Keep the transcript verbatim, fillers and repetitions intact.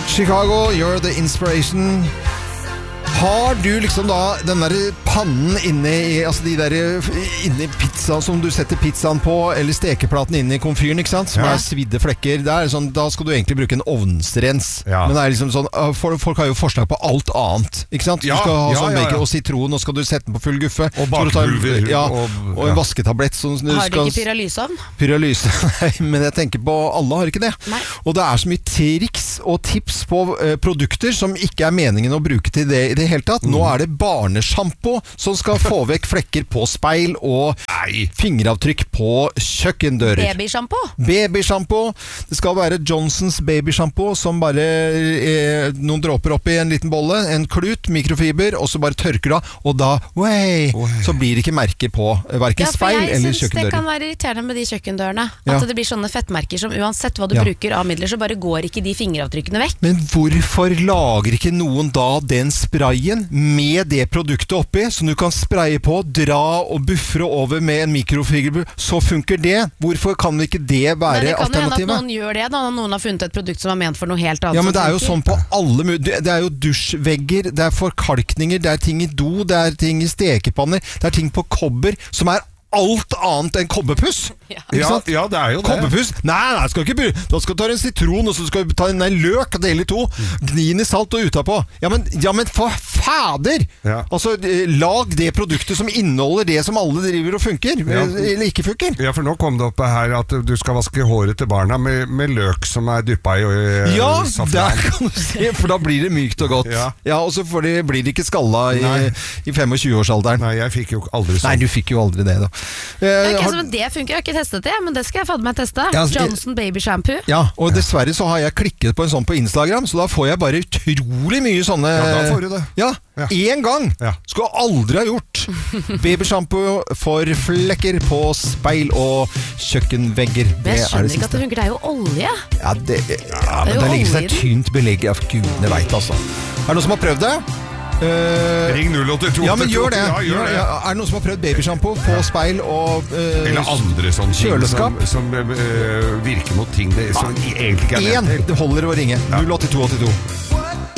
Chicago, you're the inspiration. Har du liksom da den der pannen inne i, altså de der inne i pizza som du setter pizzaen på, eller stekeplaten inne i komfyren, ikke sant? Som ja. er svidde flekker. Det er sånn, da skal du egentlig bruke en ovnsrens. Ja. Men det er liksom sånn, folk har jo forslag på alt annet, ikke sant? Du ja, skal ha ja, sånn ja, ja. bacon og sitron, og skal du sette den på full guffe. Og bakpulver. Ja, og, og en vasketablett. Som du har skal, de ikke pyralysovn? Pyralyse, nei, men jeg tenker på, alle har ikke det. Nei. Og det er så mye triks og tips på uh, produkter som ikke er meningen å bruke til det i det hele tatt. Nå er det barneshampo som skal få vekk flekker på speil og Nei. fingeravtrykk på kjøkkendører. Babyshampo? Babyshampo. Det skal være Johnsons babyshampo som bare eh, noen dråper opp i en liten bolle, en klut, mikrofiber, og så bare tørker du av, og da wey, så blir det ikke merker på hverken ja, speil eller kjøkkendører. Jeg synes det kan være irriterende med de kjøkkendørene. At ja. det blir sånne fettmerker som uansett hva du ja. bruker av midler, så bare går ikke de fingeravtrykkene vekk. Men hvorfor lager ikke noen da den sprayen med det produktet oppi, som du kan spraye på, dra og buffre over med en mikrofiber, så funker det. Hvorfor kan ikke det være Nei, det kan alternativet? jo hende at noen gjør det, da, når noen har funnet et produkt som er ment for noe helt annet. Ja, men det er jo sånn på alle det er jo dusjvegger, det er forkalkninger, det er ting i do, det er ting i stekepanner, det er ting på kobber som er alt annet enn kobberpuss. Ja. Ja, ja, det er jo det. Kobberpuss? Nei, nei, skal ikke bruke. Da skal du ta en sitron, og så skal du ta en løk og dele i to. Gni den i salt og utapå. Ja, men, ja, men for fader! Ja. Altså, lag det produktet som inneholder det som alle driver og funker. Ja. Eller ikke funker. Ja, for nå kom det opp her at du skal vaske håret til barna med, med løk som er dyppa i uh, ja, safran. Ja, der kan du se, for da blir det mykt og godt. Ja, ja og så de, blir de ikke skalla i, i tjuefem-årsalderen. Nei, jeg fikk jo aldri sånn. Nei, du fikk jo aldri det da. Det, er ikke, har... det funker, jeg har ikke testet det, men det skal jeg fatte meg teste. Ja, Johnson Baby Shampoo. Ja, og dessverre så har jeg klikket på en sånn på Instagram, så da får jeg bare utrolig mye sånne. Ja, da får du det. Ja, ja. En gang. Ja. Skulle aldri ha gjort. Babyshampoo for flekker på speil og kjøkkenvegger. Men jeg skjønner ikke at det funker, det er jo olje. Ja, det, ja, men det, det ligger seg tynt belegg av gudene vet, altså. Er det noen som har prøvd det? Uh, Ring null åtte to. Ja, men gjør det. Ja, gjør det. Ja, er det noen som har prøvd babyshampoo på speil og uh, eller andre sånne ting kjøleskap som, som uh, virker mot ting det, som egentlig ikke er ment til? Én, det holder å ringe. null åtte to åtte to.